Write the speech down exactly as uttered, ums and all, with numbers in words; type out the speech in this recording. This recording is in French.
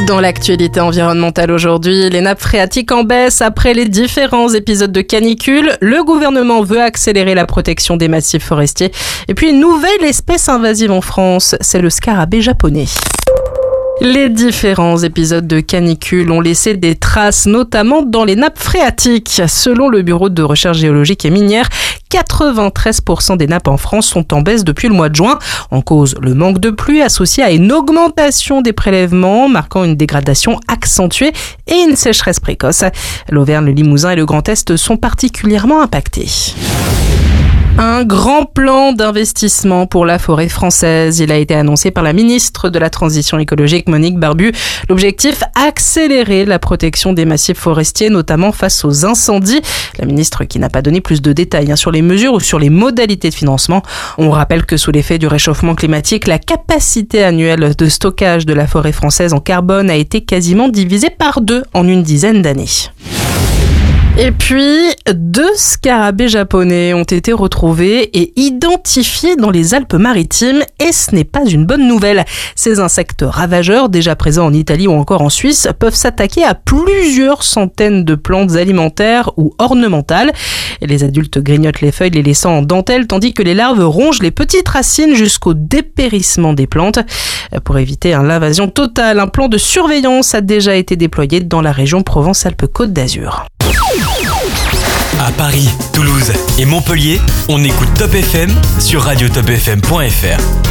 Dans l'actualité environnementale aujourd'hui, les nappes phréatiques en baisse après les différents épisodes de canicule. Le gouvernement veut accélérer la protection des massifs forestiers. Et puis une nouvelle espèce invasive en France, c'est le scarabée japonais. Les différents épisodes de canicule ont laissé des traces, notamment dans les nappes phréatiques. Selon le Bureau de recherche géologique et minière, quatre-vingt-treize pour cent des nappes en France sont en baisse depuis le mois de juin. En cause, le manque de pluie associé à une augmentation des prélèvements, marquant une dégradation accentuée et une sécheresse précoce. L'Auvergne, le Limousin et le Grand Est sont particulièrement impactés. Un grand plan d'investissement pour la forêt française. Il a été annoncé par la ministre de la Transition écologique, Monique Barbu. L'objectif, accélérer la protection des massifs forestiers, notamment face aux incendies. La ministre qui n'a pas donné plus de détails hein, sur les mesures ou sur les modalités de financement. On rappelle que sous l'effet du réchauffement climatique, la capacité annuelle de stockage de la forêt française en carbone a été quasiment divisée par deux en une dizaine d'années. Et puis, deux scarabées japonais ont été retrouvés et identifiés dans les Alpes-Maritimes et ce n'est pas une bonne nouvelle. Ces insectes ravageurs, déjà présents en Italie ou encore en Suisse, peuvent s'attaquer à plusieurs centaines de plantes alimentaires ou ornementales. Et les adultes grignotent les feuilles, les laissant en dentelle, tandis que les larves rongent les petites racines jusqu'au dépérissement des plantes. Pour éviter l'invasion totale, un plan de surveillance a déjà été déployé dans la région Provence-Alpes-Côte d'Azur. À Paris, Toulouse et Montpellier, on écoute Top F M sur radio top f m point f r.